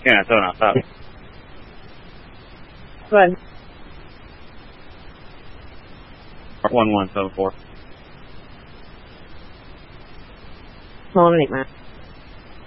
Yeah, it's on outside. Go ahead. 1174. Small Enigma.